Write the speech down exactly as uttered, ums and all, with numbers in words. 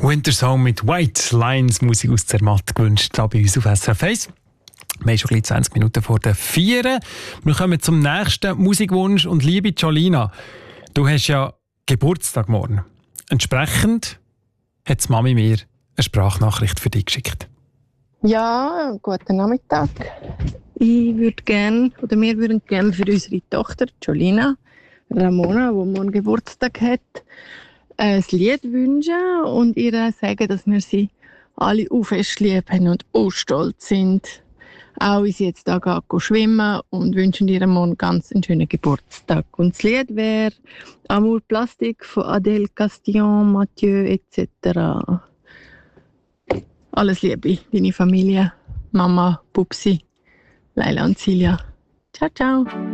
Winter Song mit White Lines, Musik aus Zermatt gewünscht, hier bei uns auf S R F eins. Wir haben schon gleich zwanzig Minuten vor der vier. Wir kommen zum nächsten Musikwunsch. Und liebe Jolina, du hast ja Geburtstag morgen. Entsprechend hat die Mami mir eine Sprachnachricht für dich geschickt. Ja, guten Nachmittag. Ich würde gerne, oder wir würden gerne für unsere Tochter Jolina Ramona, die morgen Geburtstag hat, ein Lied wünschen und ihr sagen, dass wir sie alle auch fest lieb haben und auch stolz sind. Auch wenn sie jetzt da geht, schwimmen und wünschen ihr morgen ganz einen schönen Geburtstag. Und das Lied wäre Amour Plastik von Adèle Castillon, Mathieu et cetera. Alles Liebe, deine Familie, Mama, Pupsi, Leila und Silja. Ciao, ciao.